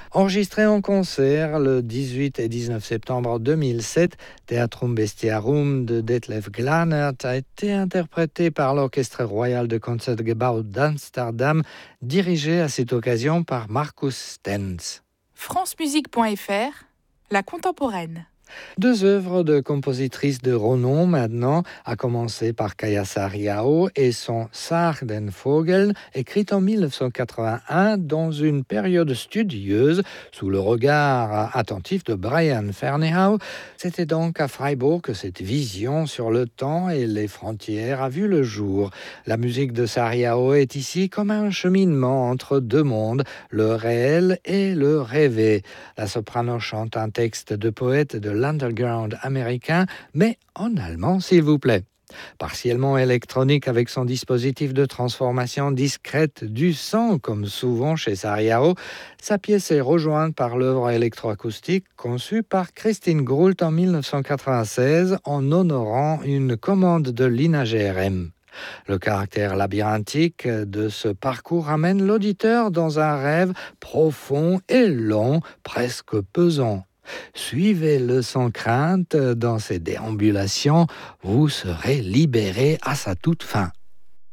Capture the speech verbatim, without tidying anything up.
Enregistré en concert le dix-huit et dix-neuf septembre deux mille sept, Theatrum Bestiarum de Detlef Glanert a été interprété par l'Orchestre Royal de Concertgebouw d'Amsterdam, dirigé à cette occasion par Marcus Stenz. francemusique point f r, la contemporaine. Deux œuvres de compositrices de renom maintenant, à commencer par Kaya Saariaho et son Sag den Vogel, écrite en dix-neuf cent quatre-vingt-un dans une période studieuse, sous le regard attentif de Brian Ferneyhough. C'était donc à Freiburg que cette vision sur le temps et les frontières a vu le jour. La musique de Saariaho est ici comme un cheminement entre deux mondes, le réel et le rêvé. La soprano chante un texte de poète de l'underground américain, mais en allemand, s'il vous plaît. Partiellement électronique avec son dispositif de transformation discrète du son, comme souvent chez Saariaho, sa pièce est rejointe par l'œuvre électroacoustique conçue par Christine Groult en dix-neuf cent quatre-vingt-seize en honorant une commande de l'I N A G R M. Le caractère labyrinthique de ce parcours amène l'auditeur dans un rêve profond et long, presque pesant. Suivez-le sans crainte dans ses déambulations, vous serez libéré à sa toute fin.